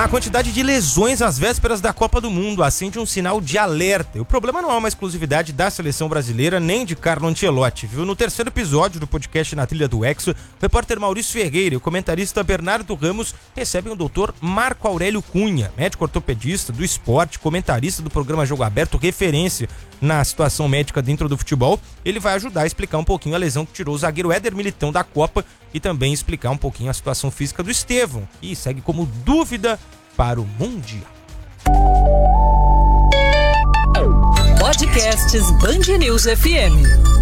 quantidade de lesões às vésperas da Copa do Mundo acende um sinal de alerta. E o problema não é uma exclusividade da seleção brasileira nem de Carlo Ancelotti, viu? No terceiro episódio do podcast Na Trilha do Exo, o repórter Maurício Ferreira e o comentarista Bernardo Ramos recebem o doutor Marco Aurélio Cunha, médico ortopedista do esporte, comentarista do programa Jogo Aberto, referência na situação médica dentro do futebol. Ele vai ajudar a explicar um pouquinho a lesão que tirou o zagueiro Éder Militão da Copa e também explicar um pouquinho a situação física do Estevão, que segue como dúvida para o Mundial. Podcasts Band News FM.